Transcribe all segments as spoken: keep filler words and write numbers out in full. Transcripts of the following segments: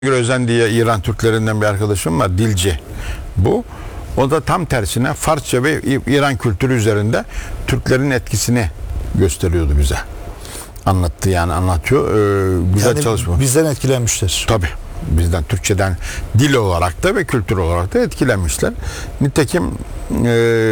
Özen diye İran Türklerinden bir arkadaşım var, dilci bu. O da tam tersine Farsça ve İran kültürü üzerinde Türklerin etkisini gösteriyordu bize. Anlattı yani anlatıyor. Ee, güzel yani çalışma. Bizden etkilenmişler. Tabii. Bizden Türkçeden dil olarak da ve kültür olarak da etkilenmişler. Nitekim e,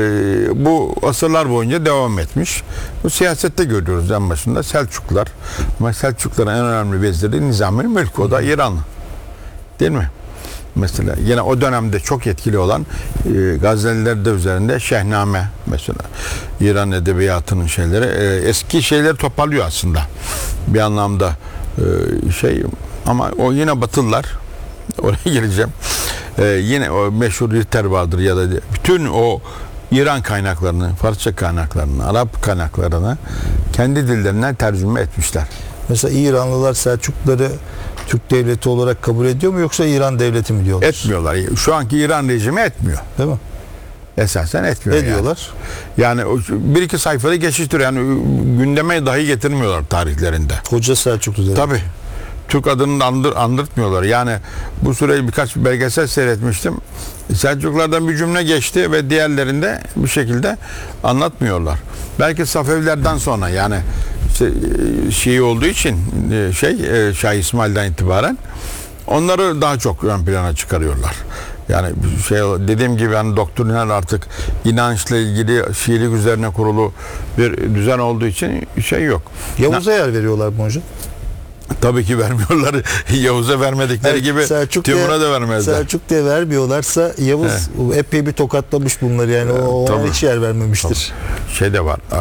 bu asırlar boyunca devam etmiş. Bu siyasette görüyoruz en başında Selçuklular. Ama Selçukluların en önemli veziri Nizami Mülk, o da İranlı. Değil mi? Mesela yine o dönemde çok etkili olan e, Gazneliler de üzerinde Şehname mesela İran edebiyatının şeyleri e, eski şeyleri toparlıyor aslında bir anlamda e, şey, ama o yine Batılılar, oraya geleceğim. E, yine o meşhur Ritter vardır ya da bütün o İran kaynaklarını, Farsça kaynaklarını, Arap kaynaklarını kendi dillerinden tercüme etmişler. Mesela İranlılar Selçukluları Türk devleti olarak kabul ediyor mu, yoksa İran devleti mi diyorlar? Etmiyorlar. Şu anki İran rejimi etmiyor. Değil mi? Esasen etmiyor. Ediyorlar. Yani, yani bir iki sayfada geçiştiriyor. Yani gündeme dahi getirmiyorlar tarihlerinde. Koca Selçuklu dedi. Tabii. Türk adını andır, andırtmıyorlar. Yani bu süreyi birkaç belgesel seyretmiştim. Selçuklulardan bir cümle geçti ve diğerlerinde bir şekilde anlatmıyorlar. Belki Safevilerden sonra, yani işte Şii olduğu için şey Şah İsmail'den itibaren onları daha çok ön plana çıkarıyorlar. Yani şey, dediğim gibi yani doktrinler artık inançla ilgili Şiilik üzerine kurulu bir düzen olduğu için şey yok. Yavuz'a yer veriyorlar mı hocam? Tabii ki vermiyorlar. Yavuz'a vermedikleri evet, gibi Selçuk Timur'a da vermezler. Selçuk diye vermiyorlarsa Yavuz He. epey bir tokatlamış bunları, yani o ona hiç yer vermemiştir. Tabii. Şey de var.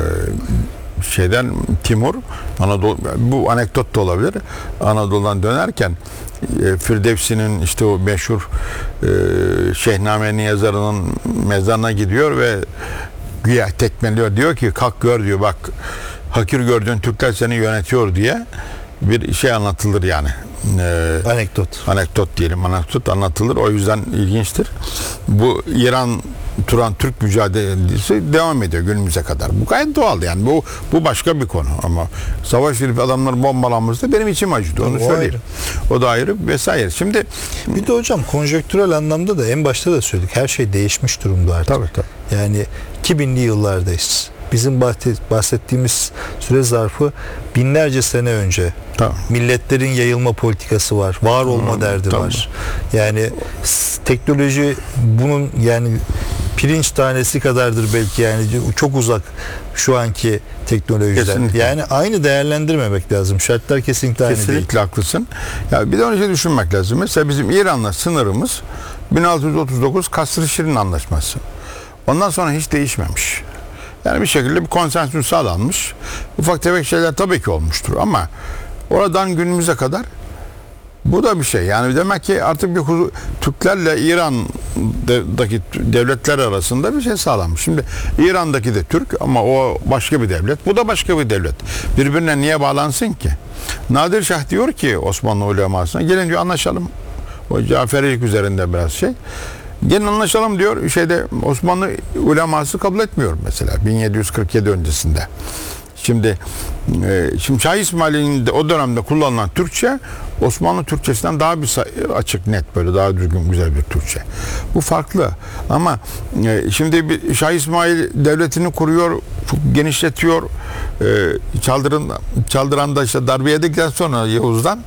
E, şeyden Timur Anadolu, bu anekdot da olabilir. Anadolu'dan dönerken e, Firdevsi'nin işte o meşhur e, Şehname'nin yazarının mezarına gidiyor ve güya tekmeliyor, diyor ki kalk gör diyor, bak hakir gördüğün Türkler seni yönetiyor diye bir şey anlatılır yani. Ee, anekdot. Anekdot diyelim, anekdot anlatılır. O yüzden ilginçtir. Bu İran Turan Türk mücadelesi devam ediyor günümüze kadar. Bu gayet doğal yani. Bu bu başka bir konu, ama savaş verip adamları bombalanması benim içim acıdı. Onu o söyleyeyim. Ayrı. O da ayrı vesaire. Şimdi bir de hocam konjonktürel anlamda da en başta da söyledik. Her şey değişmiş durumda artık. Tabii tabii. Yani iki binli yıllardayız. Bizim bahsettiğimiz süre zarfı binlerce sene önce. Tamam. Milletlerin yayılma politikası var. Var olma tamam, derdi tamam. var. Yani teknoloji bunun yani pirinç tanesi kadardır belki, yani çok uzak şu anki teknolojiden. Kesinlikle. Yani aynı değerlendirmemek lazım. Şartlar kesinlikle aynı değil. Kesinlikle haklısın. Ya bir de önce düşünmek lazım. Mesela bizim İran'la sınırımız bin altı yüz otuz dokuz Kasr-ı Şirin Anlaşması. Ondan sonra hiç değişmemiş. Yani bir şekilde bir konsensüs sağlanmış. Ufak tefek şeyler tabii ki olmuştur, ama oradan günümüze kadar bu da bir şey. Yani demek ki artık bir huzur, Türklerle İran'daki devletler arasında bir şey sağlanmış. Şimdi İran'daki de Türk, ama o başka bir devlet, bu da başka bir devlet. Birbirine niye bağlansın ki? Nadir Şah diyor ki Osmanlı ulemasına, gelin diyor anlaşalım. O Caferilik üzerinde biraz şey. Gelin anlaşalım diyor. Şeyde Osmanlı uleması kabul etmiyor mesela bin yedi yüz kırk yedi öncesinde. Şimdi e, şimdi Şah İsmail'in de o dönemde kullanılan Türkçe Osmanlı Türkçesinden daha bir açık, net, böyle daha düzgün, güzel bir Türkçe. Bu farklı. Ama e, şimdi bir Şah İsmail devletini kuruyor, çok genişletiyor. E, Çaldıran Çaldıran'da işte darbe yedikten sonra Yavuz'dan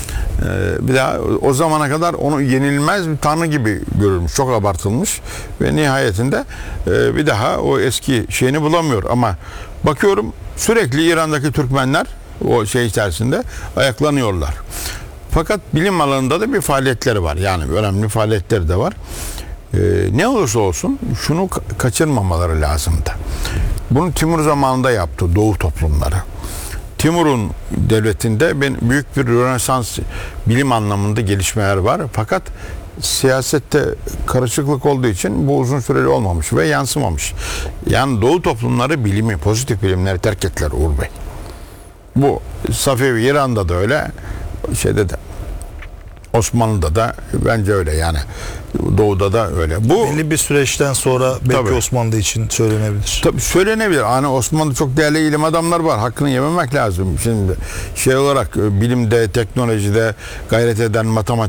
Ee, bir daha o zamana kadar onu yenilmez bir tanrı gibi görülmüş, çok abartılmış ve nihayetinde e, bir daha o eski şeyini bulamıyor. Ama bakıyorum sürekli İran'daki Türkmenler o şey içerisinde ayaklanıyorlar. Fakat bilim alanında da bir faaliyetleri var, yani önemli faaliyetleri de var. Ee, ne olursa olsun şunu kaçırmamaları lazımdı. Bunu Timur zamanında yaptı Doğu toplumları. Timur'un devletinde ben büyük bir Rönesans bilim anlamında gelişmeler var. Fakat siyasette karışıklık olduğu için bu uzun süreli olmamış ve yansımamış. Yani Doğu toplumları bilimi, pozitif bilimleri terk ettiler Uğur Bey. Bu Safevi İran'da da öyle, şeyde de Osmanlı'da da bence öyle yani. Doğu'da da öyle. Bu belli bir süreçten sonra belki Tabii. Osmanlı için söylenebilir. tabii söylenebilir. Hani Osmanlı'da çok değerli ilim adamlar var. Hakkını yememek lazım. Şimdi şey olarak bilimde, teknolojide gayret eden matematik